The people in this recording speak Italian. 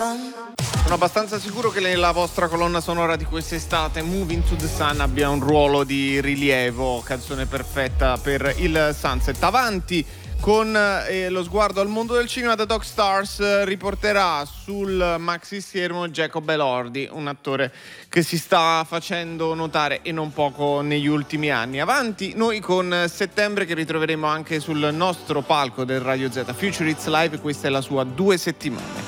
Sono abbastanza sicuro che la vostra colonna sonora di quest'estate, Moving to the Sun, abbia un ruolo di rilievo, canzone perfetta per il sunset. Avanti con lo sguardo al mondo del cinema, The Dog Stars riporterà sul maxi schermo Jacob Elordi, un attore che si sta facendo notare e non poco negli ultimi anni. Avanti noi con Settembre, che ritroveremo anche sul nostro palco del Radio Z Future Hits Live. Questa è la sua 2 settimane.